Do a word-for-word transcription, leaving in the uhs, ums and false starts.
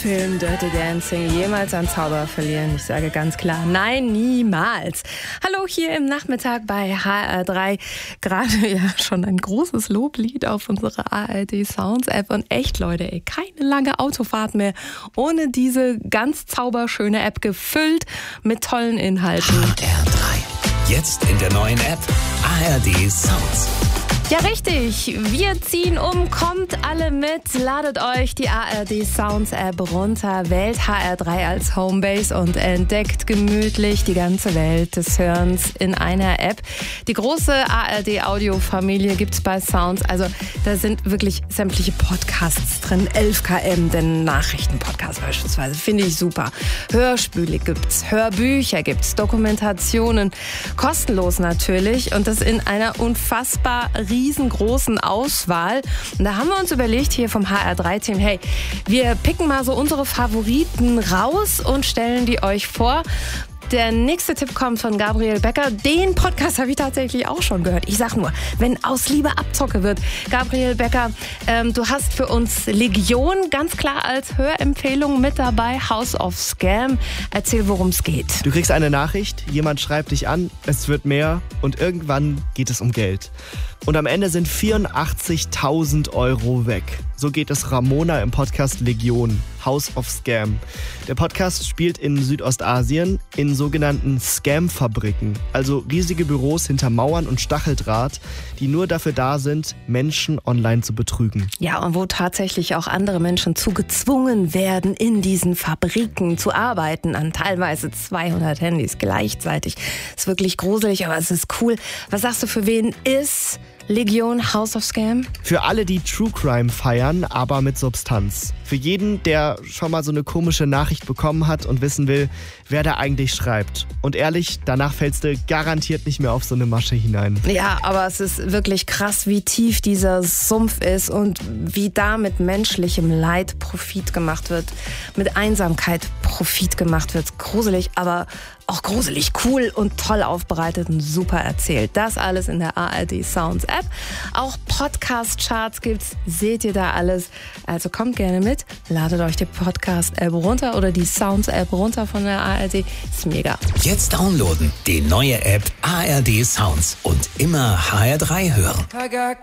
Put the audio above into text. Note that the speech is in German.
Film Dirty Dancing jemals an Zauber verlieren? Ich sage ganz klar, nein, niemals. Hallo hier im Nachmittag bei H R drei. Gerade ja schon ein großes Loblied auf unsere A R D Sounds App. Und echt, Leute, ey, keine lange Autofahrt mehr ohne diese ganz zauberschöne App, gefüllt mit tollen Inhalten. H R drei. Jetzt in der neuen App A R D Sounds. Ja, richtig. Wir ziehen um. Kommt alle mit. Ladet euch die A R D Sounds App runter. Wählt H R drei als Homebase und entdeckt gemütlich die ganze Welt des Hörens in einer App. Die große A R D Audio-Familie gibt's bei Sounds. Also da sind wirklich sämtliche Podcasts drin. elf Kilometer, den Nachrichtenpodcast beispielsweise. Finde ich super. Hörspiele gibt's, Hörbücher gibt's, Dokumentationen. Kostenlos natürlich. Und das in einer unfassbar riesengroßen Auswahl. Und da haben wir uns überlegt, hier vom H R drei Team, hey, wir picken mal so unsere Favoriten raus und stellen die euch vor. Der nächste Tipp kommt von Gabriel Becker. Den Podcast habe ich tatsächlich auch schon gehört. Ich sag nur, wenn aus Liebe Abzocke wird. Gabriel Becker, ähm, du hast für uns Legion ganz klar als Hörempfehlung mit dabei. House of Scam. Erzähl, worum es geht. Du kriegst eine Nachricht, jemand schreibt dich an, es wird mehr und irgendwann geht es um Geld. Und am Ende sind vierundachtzigtausend Euro weg. So geht es Ramona im Podcast Legion, House of Scam. Der Podcast spielt in Südostasien in sogenannten Scam-Fabriken, also riesige Büros hinter Mauern und Stacheldraht, die nur dafür da sind, Menschen online zu betrügen. Ja, und wo tatsächlich auch andere Menschen zu gezwungen werden, in diesen Fabriken zu arbeiten, an teilweise zweihundert Handys gleichzeitig. Ist wirklich gruselig, aber es ist cool. Was sagst du, für wen ist Legion House of Scam? Für alle, die True Crime feiern, aber mit Substanz. Für jeden, der schon mal so eine komische Nachricht bekommen hat und wissen will, wer da eigentlich schreibt. Und ehrlich, danach fällst du garantiert nicht mehr auf so eine Masche hinein. Ja, aber es ist wirklich krass, wie tief dieser Sumpf ist und wie da mit menschlichem Leid Profit gemacht wird, mit Einsamkeit Profit gemacht wird. Gruselig, aber auch gruselig, cool und toll aufbereitet und super erzählt. Das alles in der A R D Sounds App. Auch Podcast-Charts gibt's, seht ihr da alles. Also kommt gerne mit, ladet euch die Podcast-App runter oder die Sounds-App runter von der A R D. Ist mega. Jetzt downloaden die neue App A R D Sounds und immer H R drei hören.